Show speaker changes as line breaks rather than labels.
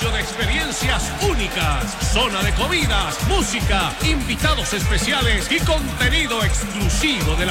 espacio de experiencias únicas, zona de comidas, música, invitados especiales y contenido exclusivo de la